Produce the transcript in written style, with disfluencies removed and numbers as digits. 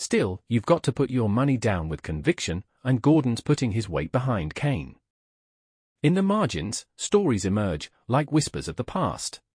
Still, you've got to put your money down with conviction, and Gordon's putting his weight behind Kane. In the margins, stories emerge, like whispers of the past.